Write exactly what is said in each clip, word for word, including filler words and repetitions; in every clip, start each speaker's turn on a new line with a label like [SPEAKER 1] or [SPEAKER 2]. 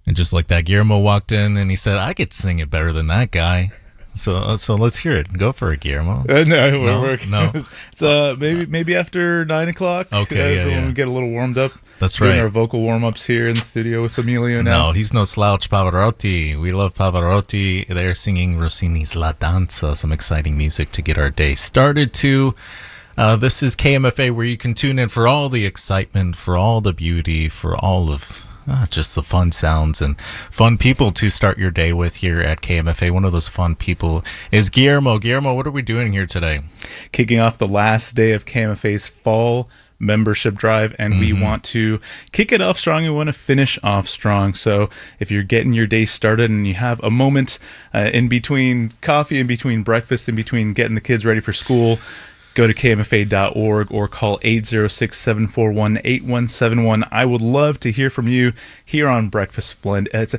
[SPEAKER 1] And just like that, Guillermo walked in and he said, I could sing it better than that guy. So uh, so let's hear it. Go for it, Guillermo.
[SPEAKER 2] Uh, no,
[SPEAKER 1] no,
[SPEAKER 2] we're, we're,
[SPEAKER 1] no.
[SPEAKER 2] It's uh, maybe maybe after nine o'clock.
[SPEAKER 1] Okay,
[SPEAKER 2] uh,
[SPEAKER 1] yeah,
[SPEAKER 2] when
[SPEAKER 1] yeah.
[SPEAKER 2] we get a little warmed up.
[SPEAKER 1] That's
[SPEAKER 2] Doing
[SPEAKER 1] right.
[SPEAKER 2] our vocal warm-ups here in the studio with Emilio now.
[SPEAKER 1] No, he's no slouch, Pavarotti. We love Pavarotti. They're singing Rossini's La Danza, some exciting music to get our day started to. Uh, this is K M F A, where you can tune in for all the excitement, for all the beauty, for all of uh, just the fun sounds and fun people to start your day with here at K M F A. One of those fun people is Guillermo. Guillermo, what are we doing here today?
[SPEAKER 2] Kicking off the last day of K M F A's fall membership drive, and mm-hmm. we want to kick it off strong. We want to finish off strong. So if you're getting your day started and you have a moment uh, in between coffee, in between breakfast, in between getting the kids ready for school, go to K M F A dot org or call eight oh six, seven four one, eight one seven one. I would love to hear from you here on Breakfast Blend. It's a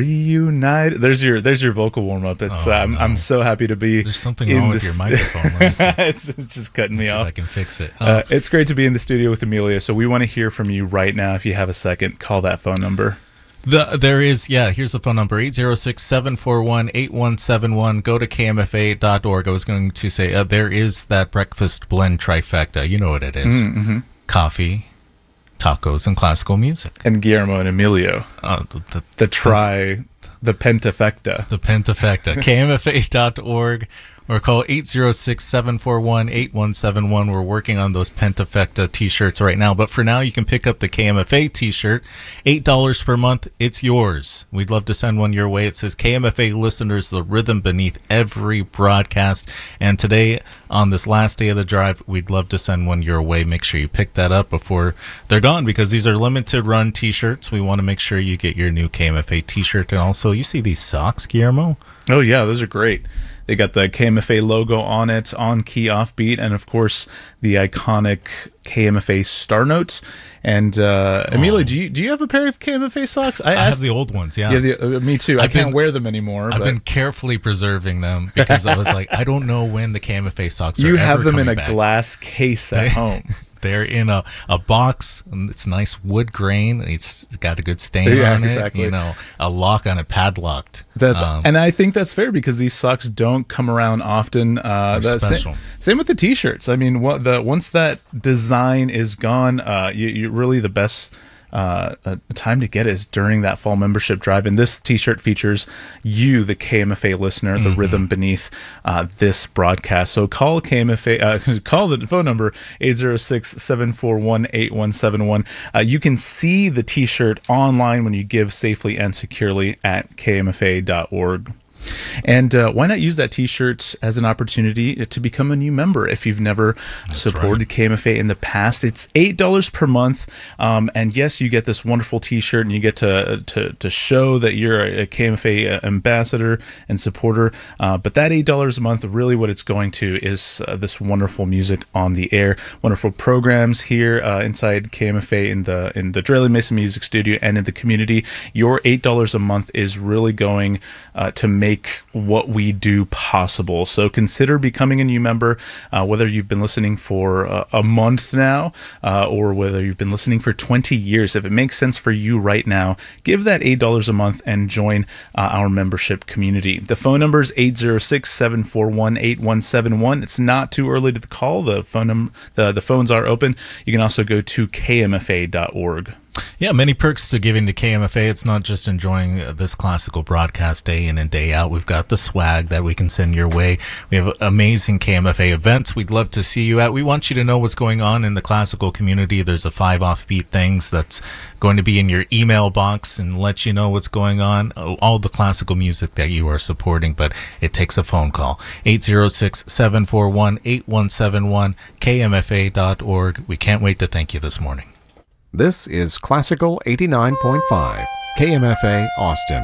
[SPEAKER 2] reunite. There's your there's your vocal warm up. It's
[SPEAKER 1] oh,
[SPEAKER 2] um,
[SPEAKER 1] no.
[SPEAKER 2] I'm so happy to be.
[SPEAKER 1] There's something wrong with your microphone.
[SPEAKER 2] it's, it's just cutting
[SPEAKER 1] Let's
[SPEAKER 2] me
[SPEAKER 1] see
[SPEAKER 2] off.
[SPEAKER 1] If I can fix it. Oh.
[SPEAKER 2] Uh, it's great to be in the studio with Amelia. So we want to hear from you right now. If you have a second, call that phone number.
[SPEAKER 1] The, there is, yeah, here's the phone number, eight oh six, seven four one, eight one seven one. Go to K M F A dot org. I was going to say, uh, there is that breakfast blend trifecta. You know what it is.
[SPEAKER 2] Mm-hmm.
[SPEAKER 1] Coffee, tacos, and classical music.
[SPEAKER 2] And Guillermo and Emilio.
[SPEAKER 1] Uh, the, the,
[SPEAKER 2] the tri, the pentafecta.
[SPEAKER 1] The pentafecta. K M F A dot org. Or call eight oh six, seven four one, eight one seven one. We're working on those Pentafecta t-shirts right now. But for now, you can pick up the K M F A t-shirt. eight dollars per month. It's yours. We'd love to send one your way. It says K M F A listeners, the rhythm beneath every broadcast. And today, on this last day of the drive, we'd love to send one your way. Make sure you pick that up before they're gone, because these are limited run t-shirts. We want to make sure you get your new K M F A t-shirt. And also, you see these socks, Guillermo?
[SPEAKER 2] Oh, yeah, those are great. They got the K M F A logo on it, on key, offbeat, and of course the iconic K M F A star notes. And uh, oh. Amelia, do you do you have a pair of K M F A socks?
[SPEAKER 1] I, I have the old ones. Yeah,
[SPEAKER 2] yeah the, uh, me too. I've I can't
[SPEAKER 1] been,
[SPEAKER 2] wear them anymore.
[SPEAKER 1] I've
[SPEAKER 2] but.
[SPEAKER 1] been carefully preserving them because I was like, I don't know when the K M F A socks.
[SPEAKER 2] You
[SPEAKER 1] are
[SPEAKER 2] have
[SPEAKER 1] ever
[SPEAKER 2] them in a
[SPEAKER 1] back.
[SPEAKER 2] glass case at
[SPEAKER 1] they,
[SPEAKER 2] home.
[SPEAKER 1] They're in a, a box. It's nice wood grain. It's got a good stain
[SPEAKER 2] yeah,
[SPEAKER 1] on
[SPEAKER 2] exactly.
[SPEAKER 1] it. You know, a lock on it, padlocked.
[SPEAKER 2] That's
[SPEAKER 1] um,
[SPEAKER 2] and I think that's fair because these socks don't come around often. Uh,
[SPEAKER 1] they're special.
[SPEAKER 2] Same, same with the t-shirts. I mean, what the once that design is gone, uh, you, you really the best. Uh, a time to get is during that fall membership drive, and this t-shirt features you, the K M F A listener, the mm-hmm. rhythm beneath uh, this broadcast. So call K M F A, uh, call the phone number eight oh six, seven four one, eight one seven one. Uh, you can see the t-shirt online when you give safely and securely at K M F A dot org. And uh, why not use that t-shirt as an opportunity to become a new member if you've never That's supported right. K M F A in the past? It's eight dollars per month. Um, and yes, you get this wonderful t-shirt and you get to to, to show that you're a K M F A ambassador and supporter. Uh, but that eight dollars a month, really what it's going to is uh, this wonderful music on the air, wonderful programs here uh, inside K M F A in the in the Draley Mason Music Studio and in the community. Your eight dollars a month is really going uh, to make Make what we do possible. So consider becoming a new member, uh, whether you've been listening for uh, a month now uh, or whether you've been listening for twenty years. If it makes sense for you right now, give that eight dollars a month and join uh, our membership community. The phone number is eight oh six, seven four one, eight one seven one. It's not too early to call. The phone num- the, the phones are open. You can also go to K M F A dot org.
[SPEAKER 1] Yeah, many perks to giving to K M F A. It's not just enjoying this classical broadcast day in and day out. We've got the swag that we can send your way. We have amazing K M F A events we'd love to see you at. We want you to know what's going on in the classical community. There's a five offbeat things that's going to be in your email box and let you know what's going on, all the classical music that you are supporting, but it takes a phone call. eight oh six, seven four one, eight one seven one, K M F A dot org. We can't wait to thank you this morning.
[SPEAKER 3] This is Classical eighty-nine point five, K M F A Austin.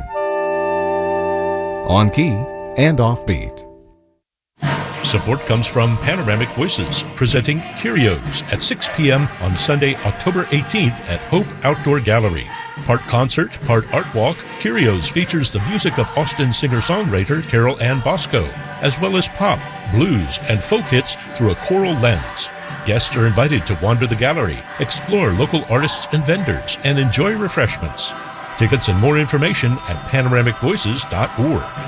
[SPEAKER 3] On key and offbeat.
[SPEAKER 4] Support comes from Panoramic Voices, presenting Curios at six p.m. on Sunday, October eighteenth at Hope Outdoor Gallery. Part concert, part art walk, Curios features the music of Austin singer-songwriter Carol Ann Bosco, as well as pop, blues, and folk hits through a choral lens. Guests are invited to wander the gallery, explore local artists and vendors, and enjoy refreshments. Tickets and more information at panoramic voices dot org.